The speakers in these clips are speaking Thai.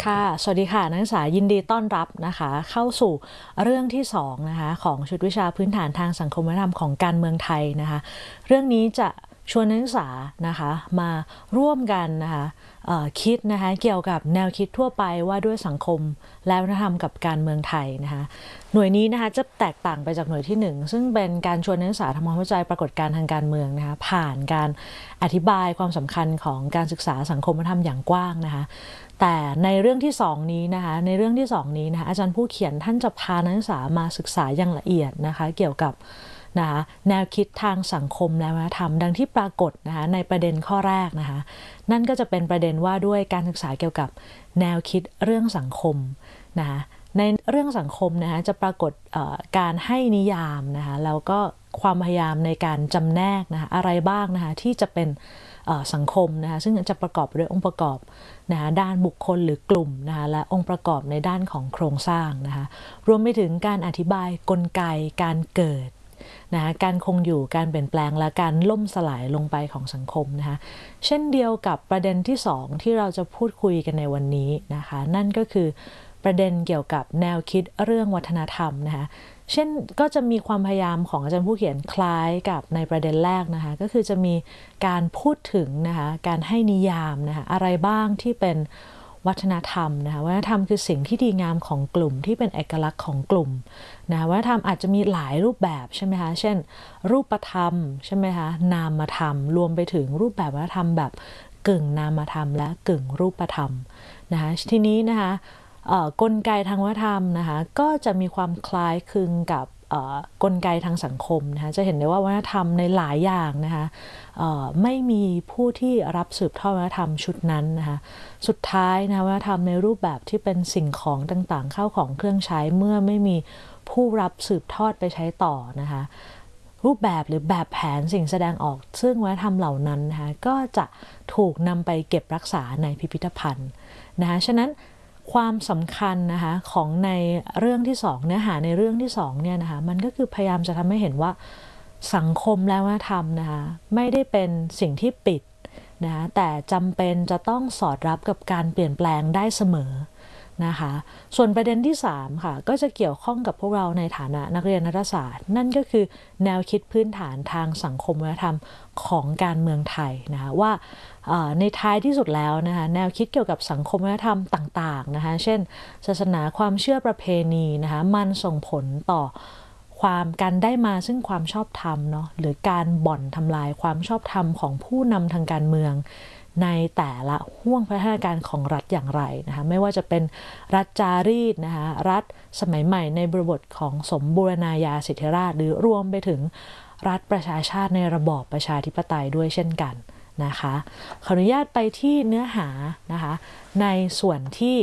ค่ะสวัสดีค่ะนักศึกษายินดีต้อนรับนะคะเข้าสู่เรื่องที่2นะคะของชุดวิชาพื้นฐานทางสังคมวัฒนธรรมของการเมืองไทยนะคะเรื่องนี้จะชวนนักศึกษานะคะมาร่วมกันนะคะคิดนะคะเกี่ยวกับแนวคิดทั่วไปว่าด้วยสังคมและวัฒนธรรมกับการเมืองไทยนะคะหน่วยนี้นะคะจะแตกต่างไปจากหน่วยที่1ซึ่งเป็นการชวนนักศึกษาทำความเข้าใจปรากฏการณ์ทางการเมืองนะคะผ่านการอธิบายความสำคัญของการศึกษาสังคมวัฒนธรรมอย่างกว้างนะคะแต่ในเรื่องที่2นี้นะคะในเรื่องที่2นี้นะคะอาจารย์ผู้เขียนท่านจะพานักศึกษามาศึกษาอย่างละเอียดนะคะเกี่ยวกับนะคะแนวคิดทางสังคมและวัฒนธรรมดังที่ปรากฏนะคะในประเด็นข้อแรกนะคะนั่นก็จะเป็นประเด็นว่าด้วยการศึกษาเกี่ยวกับแนวคิดเรื่องสังคมนะคะในเรื่องสังคมนะคะจะปรากฏการให้นิยามนะคะแล้วก็ความพยายามในการจำแนกนะคะอะไรบ้างนะคะที่จะเป็นสังคมนะคะซึ่งจะประกอบด้วยองค์ประกอบนะคะด้านบุคคลหรือกลุ่มนะคะและองค์ประกอบในด้านของโครงสร้างนะคะรวมไปถึงการอธิบายกลไกการเกิดนะคะการคงอยู่การเปลี่ยนแปลงและการล่มสลายลงไปของสังคมนะคะเช่นเดียวกับประเด็นที่2ที่เราจะพูดคุยกันในวันนี้นะคะนั่นก็คือประเด็นเกี่ยวกับแนวคิดเรื่องวัฒนธรรมนะคะเช่นก็จะมีความพยายามของอาจารย์ผู้เขียนคล้ายกับในประเด็นแรกนะคะก็คือจะมีการพูดถึงนะคะการให้นิยามนะคะอะไรบ้างที่เป็นวัฒนธรรมนะคะวัฒนธรรมคือสิ่งที่ดีงามของกลุ่มที่เป็นเอกลักษณ์ของกลุ่มนะวัฒนธรรมอาจจะมีหลายรูปแบบใช่ไหมคะเช่นรูปธรรมใช่ไหมคะนามธรรมรวมไปถึงรูปแบบวัฒนธรรมแบบกึ่งนามธรรมและกึ่งรูปธรรมนะคะทีนี้นะคะกลไกทางวัฒนธรรมนะคะก็จะมีความคล้ายคลึงกับกลไกทางสังคมนะคะจะเห็นได้ว่าวัฒนธรรมในหลายอย่างนะคะไม่มีผู้ที่รับสืบทอดวัฒนธรรมชุดนั้นนะคะสุดท้ายนะวัฒนธรรมในรูปแบบที่เป็นสิ่งของต่างๆเข้าของเครื่องใช้เมื่อไม่มีผู้รับสืบทอดไปใช้ต่อนะคะรูปแบบหรือแบบแผนสิ่งแสดงออกซึ่งวัฒนธรรมเหล่านั้นนะคะก็จะถูกนำไปเก็บรักษาในพิพิธภัณฑ์นะคะฉะนั้นความสำคัญนะคะของในเรื่องที่2เนื้อหาในเรื่องที่2เนี่ยนะคะมันก็คือพยายามจะทำให้เห็นว่าสังคมและวัฒนธรรมนะคะไม่ได้เป็นสิ่งที่ปิดนะคะแต่จำเป็นจะต้องสอดรับกับการเปลี่ยนแปลงได้เสมอนะคะส่วนประเด็นที่3ค่ะก็จะเกี่ยวข้องกับพวกเราในฐานะนักเรียนรัฐศาสตร์นั่นก็คือแนวคิดพื้นฐานทางสังคมวัฒนธรรมของการเมืองไทยนะคะว่าในท้ายที่สุดแล้วนะคะแนวคิดเกี่ยวกับสังคมวัฒนธรรมต่างๆนะคะเช่นศาสนาความเชื่อประเพณีนะคะมันส่งผลต่อความการได้มาซึ่งความชอบธรรมเนาะหรือการบ่อนทำลายความชอบธรรมของผู้นำทางการเมืองในแต่ละห่วงพัฒนาการของรัฐอย่างไรนะคะไม่ว่าจะเป็นรัฐจารีตนะคะรัฐสมัยใหม่ในบริบทของสมบูรณาญาสิทธิราชย์หรือรวมไปถึงรัฐประชาชาติในระบอบประชาธิปไตยด้วยเช่นกันนะคะขออนุญาตไปที่เนื้อหานะคะในส่วนที่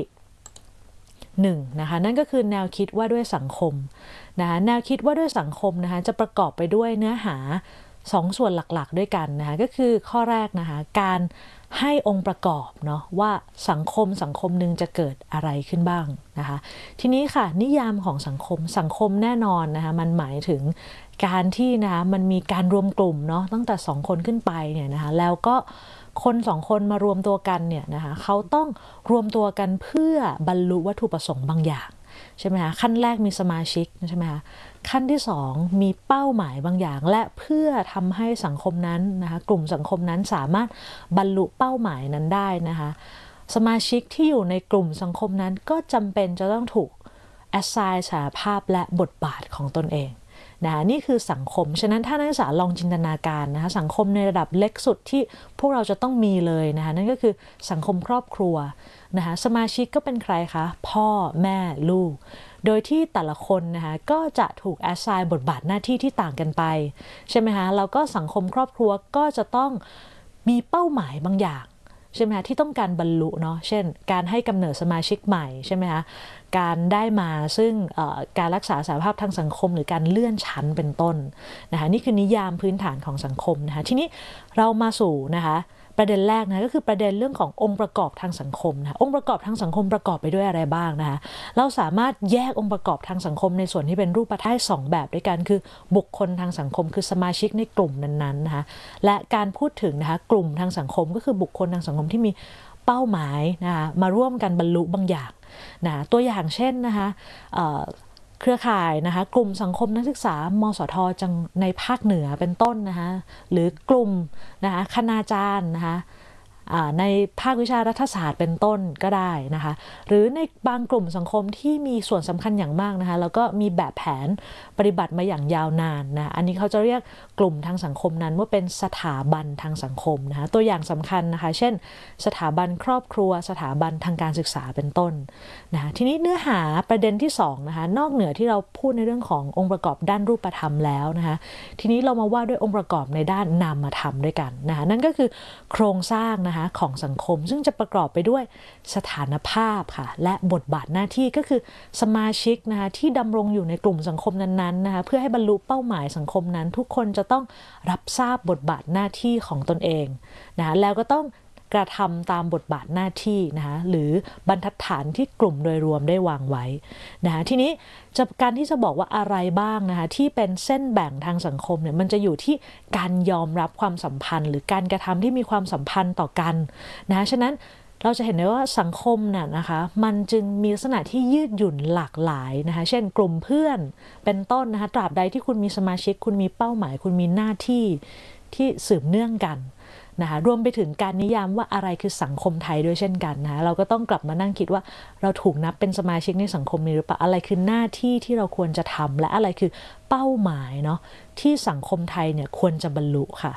1นะคะนั่นก็คือแนวคิดว่าด้วยสังคมนะคะแนวคิดว่าด้วยสังคมนะคะจะประกอบไปด้วยเนื้อหา2ส่วนหลักๆด้วยกันนะคะก็คือข้อแรกนะคะการให้องค์ประกอบเนาะว่าสังคมหนึ่งจะเกิดอะไรขึ้นบ้างนะคะทีนี้ค่ะนิยามของสังคมแน่นอนนะคะมันหมายถึงการที่นะคะมันมีการรวมกลุ่มเนาะตั้งแต่2คนขึ้นไปเนี่ยนะคะแล้วก็คน2คนมารวมตัวกันเนี่ยนะคะเขาต้องรวมตัวกันเพื่อบรรลุวัตถุประสงค์บางอย่างใช่ไหมคะขั้นแรกมีสมาชิกใช่ไหมคะขั้นที่2มีเป้าหมายบางอย่างและเพื่อทำให้สังคมนั้นนะคะกลุ่มสังคมนั้นสามารถบรรลุเป้าหมายนั้นได้นะคะสมาชิกที่อยู่ในกลุ่มสังคมนั้นก็จำเป็นจะต้องถูก assign สถาภาพและบทบาทของตนเองนะนี่คือสังคมฉะนั้นถ้านักศึกษาลองจินตนาการนะคะสังคมในระดับเล็กสุดที่พวกเราจะต้องมีเลยนะคะนั่นก็คือสังคมครอบครัวนะคะสมาชิกก็เป็นใครคะพ่อแม่ลูกโดยที่แต่ละคนนะคะก็จะถูก assign บทบาทหน้าที่ที่ต่างกันไปใช่ไหมคะแล้วก็สังคมครอบครัวก็จะต้องมีเป้าหมายบางอย่างใช่ไหมคะที่ต้องการบรรลุเนาะเช่นการให้กำเนิดสมาชิกใหม่ใช่ไหมคะการได้มาซึ่งการรักษาสหภาพทางสังคมหรือการเลื่อนชั้นเป็นต้นนะคะนี่คือนิยามพื้นฐานของสังคมนะคะทีนี้เรามาสู่นะคะประเด็นแรกนะก็คือประเด็นเรื่องขององค์ประกอบทางสังคมนะองค์ประกอบทางสังคมประกอบไปด้วยอะไรบ้างนะคะเราสามารถแยกองค์ประกอบทางสังคมในส่วนที่เป็นรูปธรรม2แบบด้วยกันคือบุคคลทางสังคมคือสมาชิกในกลุ่มนั้นๆนะคะและการพูดถึงนะคะกลุ่มทางสังคมก็คือบุคคลทางสังคมที่มีเป้าหมายนะคะมาร่วมกันบรรลุบางอย่างนะตัวอย่างเช่นนะคะเครือข่ายนะคะกลุ่มสังคมนักศึกษามสทจังในภาคเหนือเป็นต้นนะคะหรือกลุ่มนะคะคณาจารย์นะคะในภาควิชารัฐศาสตร์เป็นต้นก็ได้นะคะหรือในบางกลุ่มสังคมที่มีส่วนสำคัญอย่างมากนะคะแล้วก็มีแบบแผนปฏิบัติมาอย่างยาวนานนะอันนี้เขาจะเรียกกลุ่มทางสังคมนั้นว่าเป็นสถาบันทางสังคมนะคะตัวอย่างสำคัญนะคะเช่นสถาบันครอบครัวสถาบันทางการศึกษาเป็นต้นนะคะทีนี้เนื้อหาประเด็นที่2นะคะนอกเหนือที่เราพูดในเรื่องขององค์ประกอบด้านรูปธรรมแล้วนะคะทีนี้เรามาว่าด้วยองค์ประกอบในด้านนามธรรมด้วยกันนะคะนั่นก็คือโครงสร้างนะคะของสังคมซึ่งจะประกอบไปด้วยสถานภาพค่ะและบทบาทหน้าที่ก็คือสมาชิกนะคะที่ดำรงอยู่ในกลุ่มสังคมนั้นๆนะคะเพื่อให้บรรลุเป้าหมายสังคมนั้นทุกคนจะต้องรับทราบบทบาทหน้าที่ของตนเองนะคะแล้วก็ต้องกระทำตามบทบาทหน้าที่นะคะหรือบรรทัดฐานที่กลุ่มโดยรวมได้วางไว้นะคะทีนี้การที่จะบอกว่าอะไรบ้างนะคะที่เป็นเส้นแบ่งทางสังคมเนี่ยมันจะอยู่ที่การยอมรับความสัมพันธ์หรือการกระทำที่มีความสัมพันธ์ต่อกันนะฉะนั้นเราจะเห็นได้ว่าสังคมน่ะนะคะมันจึงมีลักษณะที่ยืดหยุ่นหลากหลายนะคะเช่นกลุ่มเพื่อนเป็นต้นนะคะตราบใดที่คุณมีสมาชิกคุณมีเป้าหมายคุณมีหน้าที่ที่สืบเนื่องกันนะคะรวมไปถึงการนิยามว่าอะไรคือสังคมไทยด้วยเช่นกันนะเราก็ต้องกลับมานั่งคิดว่าเราถูกนับเป็นสมาชิกในสังคมนี้หรือเปล่าอะไรคือหน้าที่ที่เราควรจะทำและอะไรคือเป้าหมายเนาะที่สังคมไทยเนี่ยควรจะบรรลุค่ะ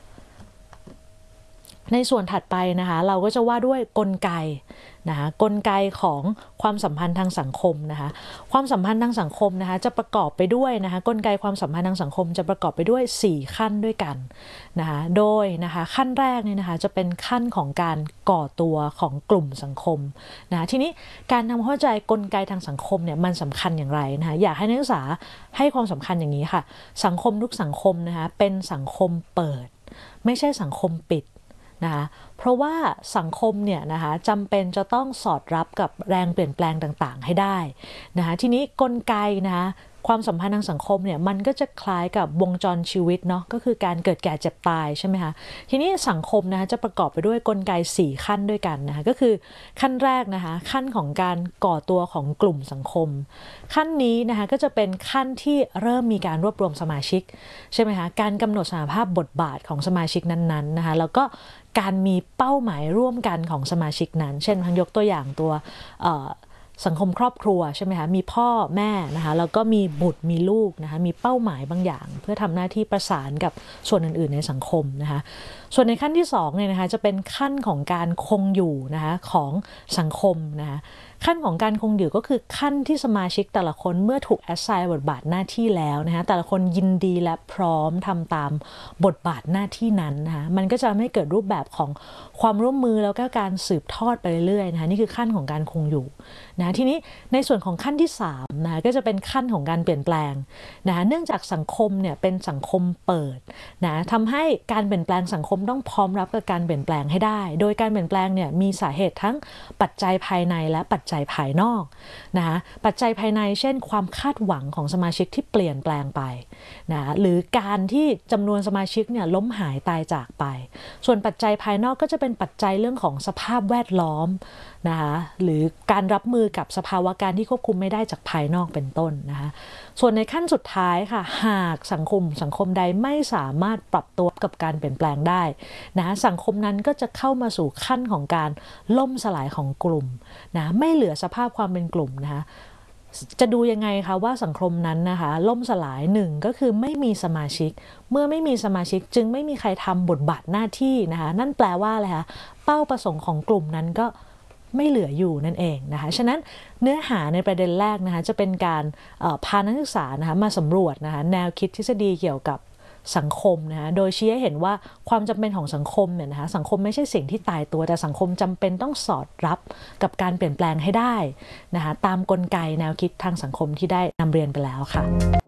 ในส่วนถัดไปนะคะเราก็จะว่าด้วยกลไกนะคะกลไกของความสัมพันธ์ทางสังคมนะคะความสัมพันธ์ทางสังคมนะคะจะประกอบไปด้วยนะคะกลไกความสัมพันธ์ทางสังคมจะประกอบไปด้วย4ขั้นด้วยกันนะคะโดยนะคะขั้นแรกเนี่ยนะคะจะเป็นขั้นของการก่อตัวของกลุ่มสังคมนะทีนี้การทำเข้าใจกลไกทางสังคมเนี่ยมันสำคัญอย่างไรนะคะอยากให้นักศึกษาให้ความสำคัญอย่างนี้ค่ะสังคมทุกสังคมนะคะเป็นสังคมเปิดไม่ใช่สังคมปิดนะคะเพราะว่าสังคมเนี่ยนะคะจำเป็นจะต้องสอดรับกับแรงเปลี่ยนแปลงต่างๆให้ได้นะคะทีนี้กลไกนะคะความสัมพันธ์ทางสังคมเนี่ยมันก็จะคล้ายกับวงจรชีวิตเนาะก็คือการเกิดแก่เจ็บตายใช่ไหมคะทีนี้สังคมนะคะจะประกอบไปด้วยกลไก4ขั้นด้วยกันนะคะก็คือขั้นแรกนะคะขั้นของการก่อตัวของกลุ่มสังคมขั้นนี้นะคะก็จะเป็นขั้นที่เริ่มมีการรวบรวมสมาชิกใช่ไหมคะการกำหนดสถาภาพบทบาทของสมาชิกนั้นๆนะคะแล้วก็การมีเป้าหมายร่วมกันของสมาชิกนั้นเช่นยกตัวอย่างตัวสังคมครอบครัวใช่ไหมคะมีพ่อแม่นะคะแล้วก็มีบุตรมีลูกนะคะมีเป้าหมายบางอย่างเพื่อทำหน้าที่ประสานกับส่วนอื่นๆในสังคมนะคะส่วนในขั้นที่2เนี่ยนะคะจะเป็นขั้นของการคงอยู่นะคะของสังคมนะคะขั้นของการคงอยู่ก็คือขั้นที่สมาชิกแต่ละคนเมื่อถูกแอสไซน์บทบาทหน้าที่แล้วนะคะแต่ละคนยินดีและพร้อมทำตามบทบาทหน้าที่นั้นนะคะมันก็จะไม่เกิดรูปแบบของความร่วมมือแล้วก็การสืบทอดไปเรื่อยๆนะคะนี่คือขั้นของการคงอยู่นะทีนี้ในส่วนของขั้นที่3นะก็จะเป็นขั้นของการเปลี่ยนแปลงนะเนื่องจากสังคมเนี่ยเป็นสังคมเปิดนะทำให้การเปลี่ยนแปลงสังคมต้องพร้อมรับกับการเปลี่ยนแปลงให้ได้โดยการเปลี่ยนแปลงเนี่ยมีสาเหตุทั้งปัจจัยภายในและปัจจัยภายนอกนะคะปัจจัยภายในเช่นความคาดหวังของสมาชิกที่เปลี่ยนแปลงไปนะหรือการที่จำนวนสมาชิกเนี่ยล้มหายตายจากไปส่วนปัจจัยภายนอกก็จะเป็นปัจจัยเรื่องของสภาพแวดล้อมนะคะหรือการรับมือกับสภาวะการที่ควบคุมไม่ได้จากภายนอกเป็นต้นนะคะส่วนในขั้นสุดท้ายค่ะหากสังคมใดไม่สามารถปรับตัวกับการเปลี่ยนแปลงได้นะสังคมนั้นก็จะเข้ามาสู่ขั้นของการล่มสลายของกลุ่มนะไม่เหลือสภาพความเป็นกลุ่มนะคะจะดูยังไงคะว่าสังคมนั้นนะคะล่มสลาย1ก็คือไม่มีสมาชิกเมื่อไม่มีสมาชิกจึงไม่มีใครทำบทบาทหน้าที่นะคะนั่นแปลว่าอะไรคะเป้าประสงค์ของกลุ่มนั้นก็ไม่เหลืออยู่นั่นเองนะคะฉะนั้นเนื้อหาในประเด็นแรกนะคะจะเป็นการพานักศึกษานะคะมาสำรวจนะคะแนวคิดทฤษฎีเกี่ยวกับสังคมนะคะโดยชี้ให้เห็นว่าความจำเป็นของสังคมเนี่ยนะคะสังคมไม่ใช่สิ่งที่ตายตัวแต่สังคมจำเป็นต้องสอดรับกับการเปลี่ยนแปลงให้ได้นะคะตามกลไกแนวคิดทางสังคมที่ได้นำเรียนไปแล้วค่ะ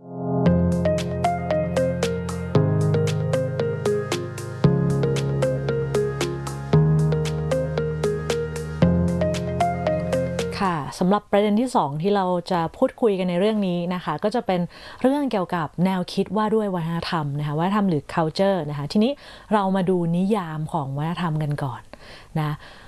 สำหรับประเด็นที่2ที่เราจะพูดคุยกันในเรื่องนี้นะคะก็จะเป็นเรื่องเกี่ยวกับแนวคิดว่าด้วยวัฒนธรรมนะคะวัฒนธรรมหรือ culture นะคะทีนี้เรามาดูนิยามของวัฒนธรรมกันก่อนนะ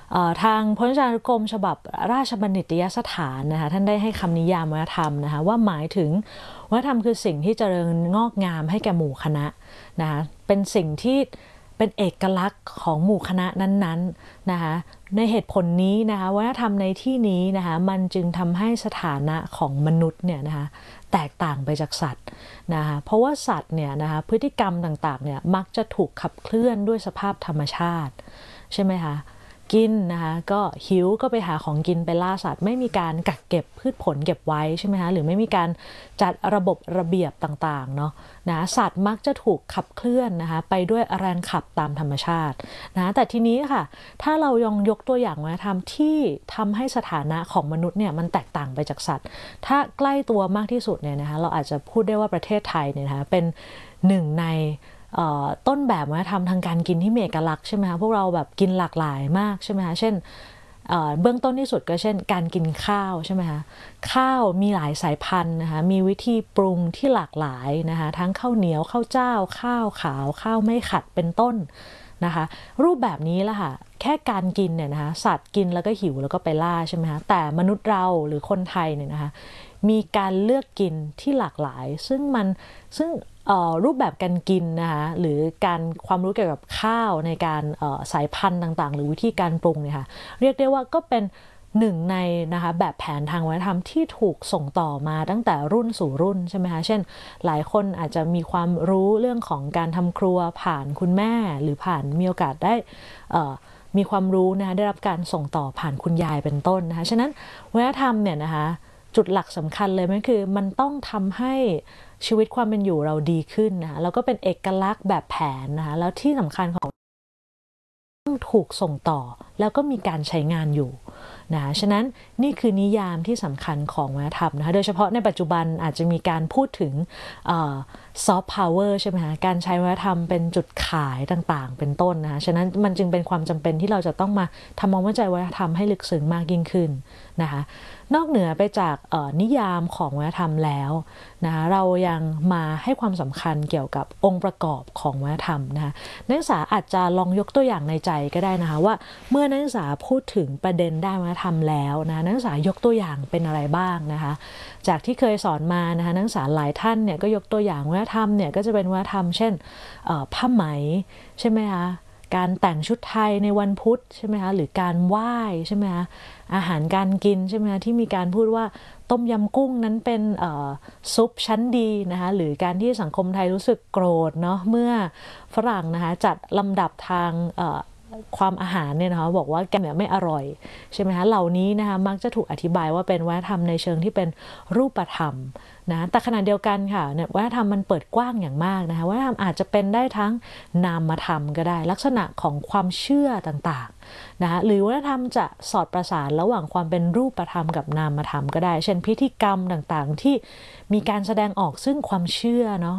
ทางพจนานุกรมฉบับราชบัณฑิตยสถานนะคะท่านได้ให้คำนิยามวัฒนธรรมนะคะว่าหมายถึงวัฒนธรรมคือสิ่งที่เจริญงอกงามให้แก่หมู่คณะนะคะเป็นสิ่งที่เป็นเอกลักษณ์ของหมู่คณะนั้นๆนะคะในเหตุผลนี้นะคะวัฒนธรรมในที่นี้นะคะมันจึงทำให้สถานะของมนุษย์เนี่ยนะคะแตกต่างไปจากสัตว์นะคะเพราะว่าสัตว์เนี่ยนะคะพฤติกรรมต่างๆเนี่ยมักจะถูกขับเคลื่อนด้วยสภาพธรรมชาติใช่ไหมคะกินนะคะก็หิวก็ไปหาของกินไปล่าสัตว์ไม่มีการกักเก็บพืชผลเก็บไว้ใช่ไหมคะหรือไม่มีการจัดระบบระเบียบต่างๆเนาะนะสัตว์มักจะถูกขับเคลื่อนนะคะไปด้วยแรงขับตามธรรมชาตินะแต่ทีนี้ค่ะถ้าเรายกตัวอย่างวัฒนธรรมที่ทำให้สถานะของมนุษย์เนี่ยมันแตกต่างไปจากสัตว์ถ้าใกล้ตัวมากที่สุดเนี่ยนะคะเราอาจจะพูดได้ว่าประเทศไทยเนี่ยนะคะเป็นหนึ่งในต้นแบบวัฒนธรรมทางการกินที่มีเอกลักษณ์ใช่ไหมคะพวกเราแบบกินหลากหลายมากใช่ไหมคะเช่นเบื้องต้นที่สุดก็เช่นการกินข้าวใช่ไหมคะข้าวมีหลายสายพันธุ์นะคะมีวิธีปรุงที่หลากหลายนะคะทั้งข้าวเหนียวข้าวเจ้าข้าวขาวข้าวไม่ขัดเป็นต้นนะคะรูปแบบนี้แหละค่ะแค่การกินเนี่ยนะคะสัตว์กินแล้วก็หิวแล้วก็ไปล่าใช่ไหมคะแต่มนุษย์เราหรือคนไทยเนี่ยนะคะมีการเลือกกินที่หลากหลายซึ่งรูปแบบการกินนะคะหรือการความรู้เกี่ยวกับข้าวในการสายพันธุ์ต่างๆหรือวิธีการปรุงเนี่ยค่ะเรียกได้ว่าก็เป็นหนึ่งในนะคะแบบแผนทางวัฒนธรรมที่ถูกส่งต่อมาตั้งแต่รุ่นสู่รุ่นใช่ไหมคะเช่นหลายคนอาจจะมีความรู้เรื่องของการทำครัวผ่านคุณแม่หรือผ่านมีโอกาสได้มีความรู้นะคะได้รับการส่งต่อผ่านคุณยายเป็นต้นนะคะฉะนั้นวัฒนธรรมเนี่ยนะคะจุดหลักสำคัญเลยมันคือมันต้องทำให้ชีวิตความเป็นอยู่เราดีขึ้นนะแล้วก็เป็นเอกลักษณ์แบบแผนนะคะแล้วที่สำคัญของต้องถูกส่งต่อแล้วก็มีการใช้งานอยู่นะฉะนั้นนี่คือนิยามที่สำคัญของวัฒนธรรมนะคะโดยเฉพาะในปัจจุบันอาจจะมีการพูดถึงซอฟต์พาวเวอร์ใช่ไหมคะการใช้วัฒนธรรมเป็นจุดขายต่างๆเป็นต้นนะคะฉะนั้นมันจึงเป็นความจำเป็นที่เราจะต้องมาทำความเข้าใจวัฒนธรรมให้ลึกซึ้งมากยิ่งขึ้นนะคะนอกเหนือไปจากนิยามของวัฒนธรรมแล้วนะคะเรายังมาให้ความสำคัญเกี่ยวกับองค์ประกอบของวัฒนธรรมนะคะนักศึกษาอาจจะลองยกตัวอย่างในใจก็ได้นะคะว่าเมื่อนักศึกษาพูดถึงประเด็นด้านวัฒนธรรมแล้วนะนักศึกษายกตัวอย่างเป็นอะไรบ้างนะคะจากที่เคยสอนมานะคะนักศึกษาหลายท่านเนี่ยก็ยกตัวอย่างวัฒนธรรมเนี่ยก็จะเป็นวัฒนธรรมเช่นผ้าไหมใช่ไหมคะการแต่งชุดไทยในวันพุธใช่ไหมคะหรือการไหว้ใช่ไหมคะอาหารการกินใช่ไหมคะที่มีการพูดว่าต้มยำกุ้งนั้นเป็นซุปชั้นดีนะคะหรือการที่สังคมไทยรู้สึกโกรธเนาะเมื่อฝรั่งนะคะจัดลำดับทางความอาหารเนี่ยนะคะบอกว่าแกงเนี่ยไม่อร่อยใช่ไหมคะเหล่านี้นะคะมักจะถูกอธิบายว่าเป็นวัฒนธรรมในเชิงที่เป็นรูปธรรมนะแต่ขณะเดียวกันค่ะเนี่ยวัฒนธรรมมันเปิดกว้างอย่างมากนะคะวัฒนธรรมอาจจะเป็นได้ทั้งนามธรรมก็ได้ลักษณะของความเชื่อต่างๆนะคะหรือวัฒนธรรมจะสอดประสานระหว่างความเป็นรูปธรรมกับนามธรรมก็ได้เช่นพิธีกรรมต่างๆที่มีการแสดงออกซึ่งความเชื่อเนาะ